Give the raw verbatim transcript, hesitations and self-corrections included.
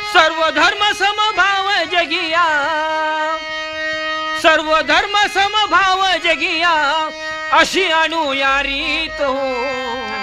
सर्व धर्म समभाव जगिया, सर्व धर्म समभाव जगिया, अशी आणूया रीत हो.